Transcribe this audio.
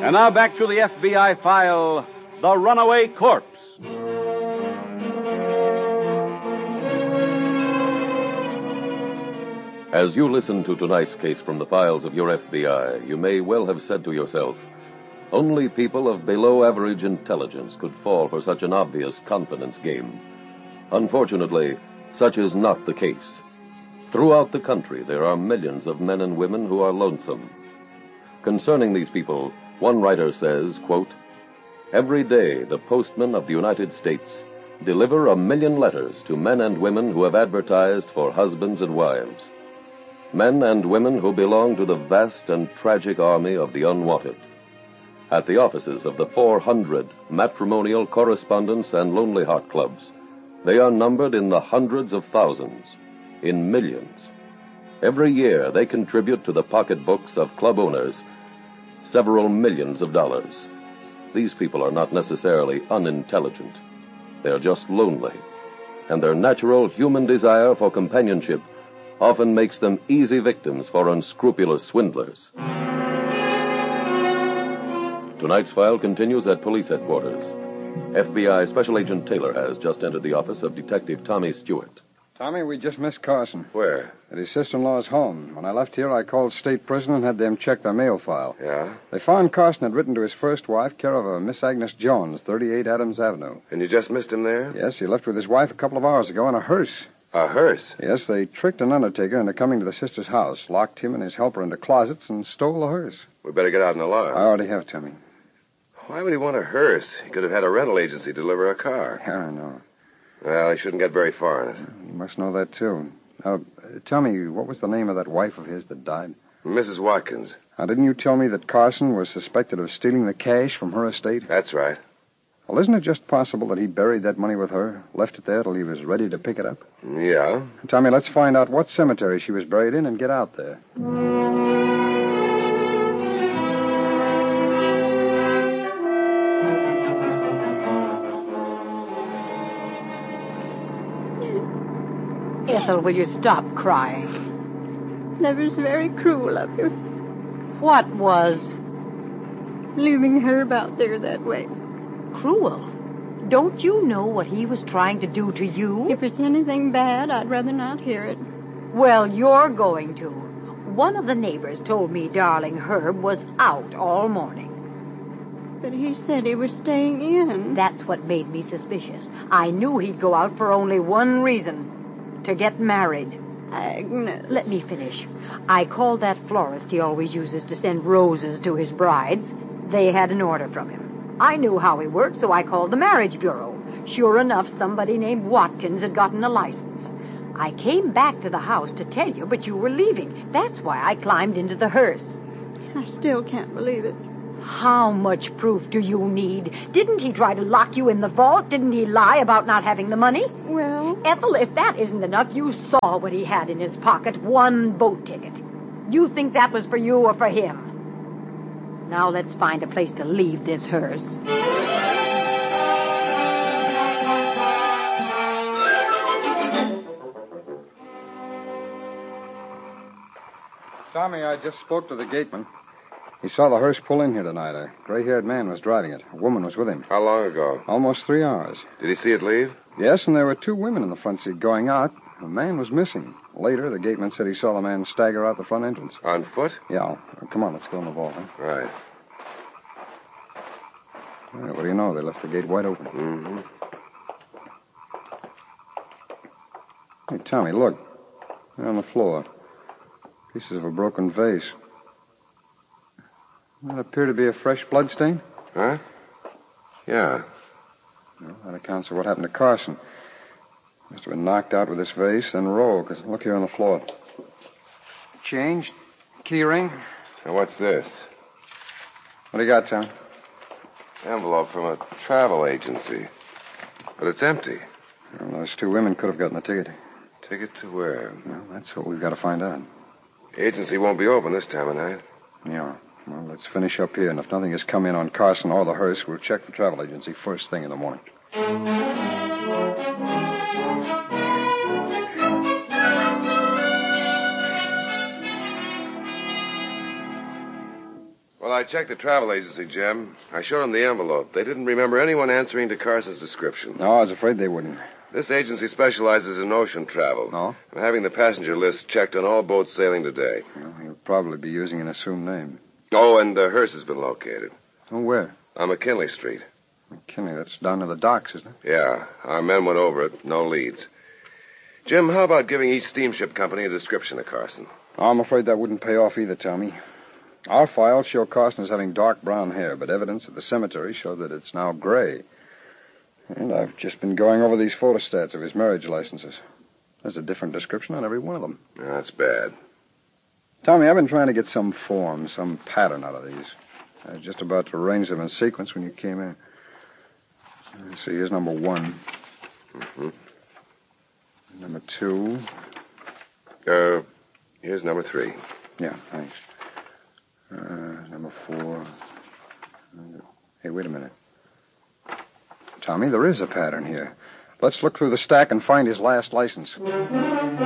And now back to the FBI file, The Runaway Corpse. As you listen to tonight's case from the files of your FBI, you may well have said to yourself, only people of below-average intelligence could fall for such an obvious confidence game. Unfortunately, such is not the case. Throughout the country, there are millions of men and women who are lonesome. Concerning these people, one writer says, quote, "Every day, the postmen of the United States deliver 1 million letters to men and women who have advertised for husbands and wives. Men and women who belong to the vast and tragic army of the unwanted. At the offices of the 400 matrimonial correspondence and lonely heart clubs, they are numbered in the hundreds of thousands, in millions. Every year they contribute to the pocketbooks of club owners several millions of dollars. These people are not necessarily unintelligent. They are just lonely, and their natural human desire for companionship often makes them easy victims for unscrupulous swindlers." Tonight's file continues at police headquarters. FBI Special Agent Taylor has just entered the office of Detective Tommy Stewart. Tommy, we just missed Carson. Where? At his sister-in-law's home. When I left here, I called state prison and had them check their mail file. Yeah? They found Carson had written to his first wife, care of a Miss Agnes Jones, 38 Adams Avenue. And you just missed him there? Yes, he left with his wife a couple of hours ago in a hearse. A hearse? Yes, they tricked an undertaker into coming to the sister's house, locked him and his helper into closets, and stole the hearse. We better get out and I alarm. already have, Tommy. Why would he want a hearse? He could have had a rental agency deliver a car. Yeah, I know. Well, he shouldn't get very far in it. You must know that, too. Now, tell me, what was the name of that wife of his that died? Mrs. Watkins. Now, didn't you tell me that Carson was suspected of stealing the cash from her estate? That's right. Well, isn't it just possible that he buried that money with her, left it there till he was ready to pick it up? Yeah. Tommy, let's find out what cemetery she was buried in and get out there. Ethel, will you stop crying? That was very cruel of you, What was leaving her out there that way. cruel? Don't you know what he was trying to do to you? If it's anything bad, I'd rather not hear it. Well, you're going to. One of the neighbors told me darling Herb was out all morning. But he said he was staying in. That's what made me suspicious. I knew he'd go out for only one reason. To get married. Agnes. Let me finish. I called that florist he always uses to send roses to his brides. They had an order from him. I knew how he worked, so I called the marriage bureau. Sure enough, somebody named Watkins had gotten a license. I came back to the house to tell you, but you were leaving. That's why I climbed into the hearse. I still can't believe it. How much proof do you need? Didn't he try to lock you in the vault? Didn't he lie about not having the money? Well, Ethel, if that isn't enough, you saw what he had in his pocket. One boat ticket. You think that was for you or for him? Now let's find a place to leave this hearse. Tommy, I just spoke to the gateman. He saw the hearse pull in here tonight. A gray-haired man was driving it. A woman was with him. How long ago? Almost 3 hours. Did he see it leave? Yes, and there were 2 women in the front seat going out. The man was missing. Later, the gateman said he saw the man stagger out the front entrance. On foot? Yeah. Come on, let's go in the vault, huh? Right. Well, what do you know? They left the gate wide open. Mm-hmm. Hey, Tommy, look. They're on the floor. Pieces of a broken vase. That appear to be a fresh blood stain? Huh? Yeah. Well, that accounts for what happened to Carson. Must have been knocked out with this vase, then rolled, because look here on the floor. Change. Key ring. Now, what's this? What do you got, Tom? Envelope from a travel agency. But it's empty. Well, those 2 women could have gotten the ticket. Ticket to where? Well, that's what we've got to find out. The agency won't be open this time of night. Yeah. Well, let's finish up here, and if nothing has come in on Carson or the hearse, we'll check the travel agency first thing in the morning. Well, I I checked the travel agency, Jim. I showed them the envelope. They didn't remember anyone answering to Carson's description. No, I was afraid they wouldn't. This agency specializes in ocean travel. No? I'm having the passenger list checked on all boats sailing today. Well, he'll probably be using an assumed name. Oh, and hearse has been located. Oh, where? On McKinley Street. McKinley, that's down to the docks, isn't it? Yeah, our men went over it. No leads. Jim, how about giving each steamship company a description of Carson? I'm afraid that wouldn't pay off either, Tommy. Our files show Carson as having dark brown hair, but evidence at the cemetery show that it's now gray. And I've just been going over these photostats of his marriage licenses. There's a different description on every one of them. That's bad. Tommy, I've been trying to get some form, some pattern out of these. I was just about to arrange them in sequence when you came in. Let's see, here's number 1. Mm-hmm. Number 2. Here's number 3. Yeah, thanks. Number 4. Hey, wait a minute. Tommy, there is a pattern here. Let's look through the stack and find his last license.